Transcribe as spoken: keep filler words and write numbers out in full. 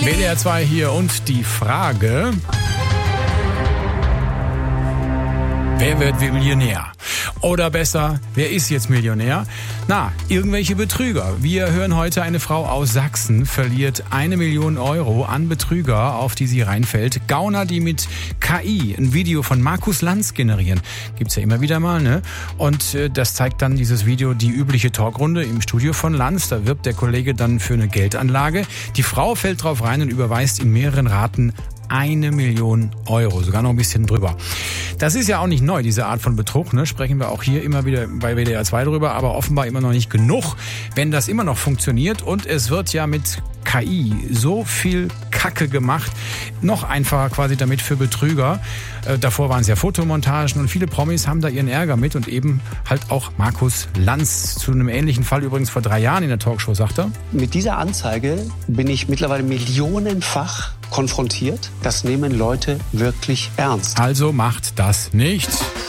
W D R zwei hier und die Frage: Wer wird Millionär? Oder besser, wer ist jetzt Millionär? Na, irgendwelche Betrüger. Wir hören heute, eine Frau aus Sachsen verliert eine Million Euro an Betrüger, auf die sie reinfällt. Gauner, die mit K I ein Video von Markus Lanz generieren. Gibt's ja immer wieder mal, ne? Und äh, das zeigt dann dieses Video die übliche Talkrunde im Studio von Lanz. Da wirbt der Kollege dann für eine Geldanlage. Die Frau fällt drauf rein und überweist in mehreren Raten eine Million Euro, sogar noch ein bisschen drüber. Das ist ja auch nicht neu, diese Art von Betrug, ne? Sprechen wir auch hier immer wieder bei W D R zwei drüber, aber offenbar immer noch nicht genug, wenn das immer noch funktioniert. Und es wird ja mit K I so viel Kacke gemacht, noch einfacher quasi damit für Betrüger. Äh, davor waren es ja Fotomontagen und viele Promis haben da ihren Ärger mit und eben halt auch Markus Lanz. Zu einem ähnlichen Fall übrigens vor drei Jahren in der Talkshow, sagt er: Mit dieser Anzeige bin ich mittlerweile millionenfach konfrontiert. Das nehmen Leute wirklich ernst. Also macht das nicht.